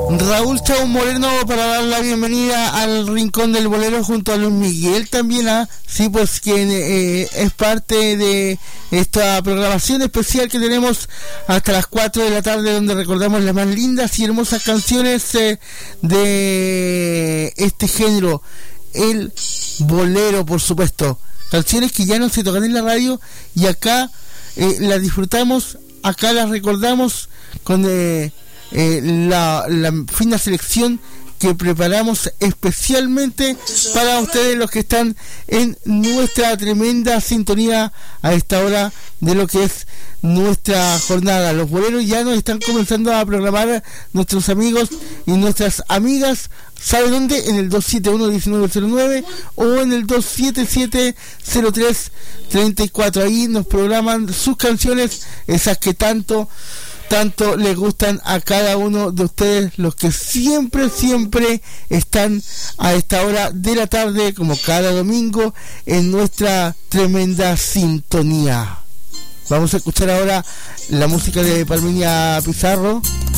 Raúl Chau Moreno para dar la bienvenida al Rincón del Bolero junto a Luis Miguel también, sí, pues quien es parte de esta programación especial que tenemos hasta las 4 de la tarde, donde recordamos las más lindas y hermosas canciones de este género, el bolero, por supuesto, canciones que ya no se tocan en la radio y acá las disfrutamos, acá las recordamos con la fina selección que preparamos especialmente para ustedes, los que están en nuestra tremenda sintonía a esta hora de lo que es nuestra jornada. Los boleros ya nos están comenzando a programar nuestros amigos y nuestras amigas. ¿Sabe dónde? En el 271-1909 o en el 277-0334. Ahí nos programan sus canciones, esas que tanto les gustan a cada uno de ustedes, los que siempre están a esta hora de la tarde, como cada domingo, en nuestra tremenda sintonía. Vamos a escuchar ahora la música de Palminia Pizarro.